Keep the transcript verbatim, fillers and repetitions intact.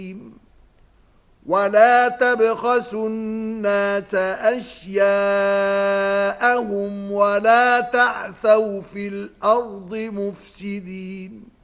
ولا تبخسوا الناس أشياءهم ولا تعثوا في الأرض مفسدين